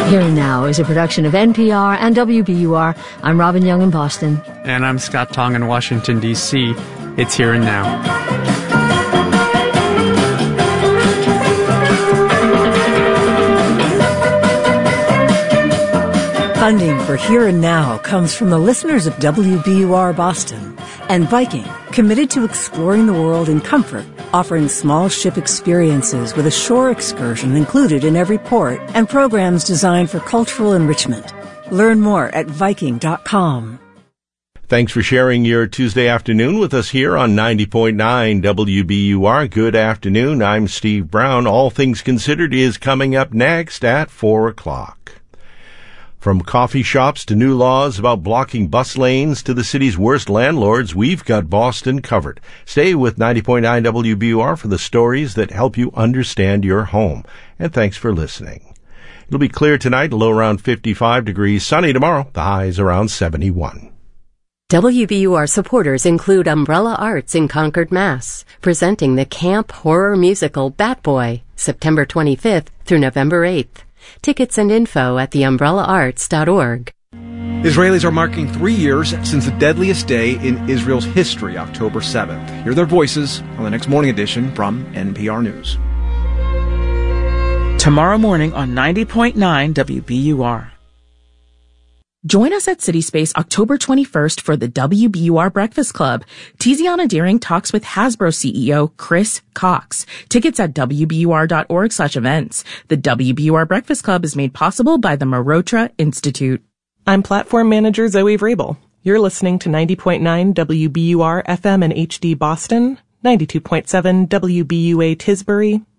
Here and Now is a production of NPR and WBUR. I'm Robin Young in Boston. And I'm Scott Tong in Washington, D.C. It's Here and Now. Funding for Here and Now comes from the listeners of WBUR Boston and Viking, committed to exploring the world in comfort, offering small ship experiences with a shore excursion included in every port and programs designed for cultural enrichment. Learn more at Viking.com. Thanks for sharing your Tuesday afternoon with us here on 90.9 WBUR. Good afternoon. I'm Steve Brown. All Things Considered is coming up next at 4 o'clock. From coffee shops to new laws about blocking bus lanes to the city's worst landlords, we've got Boston covered. Stay with 90.9 WBUR for the stories that help you understand your home. And thanks for listening. It'll be clear tonight, low around 55 degrees. Sunny tomorrow, the highs around 71. WBUR supporters include Umbrella Arts in Concord, Mass., presenting the camp horror musical Bat Boy, September 25th through November 8th. Tickets and info at theumbrellaarts.org. Israelis are marking 3 years since the deadliest day in Israel's history, October 7th. Hear their voices on the next morning edition from NPR News. Tomorrow morning on 90.9 WBUR. Join us at CitySpace October 21st for the WBUR Breakfast Club. Tiziana Deering talks with Hasbro CEO Chris Cox. Tickets at WBUR.org/events. The WBUR Breakfast Club is made possible by the Marotra Institute. I'm Platform Manager Zoe Vrabel. You're listening to 90.9 WBUR FM and HD Boston, 92.7 WBUA Tisbury,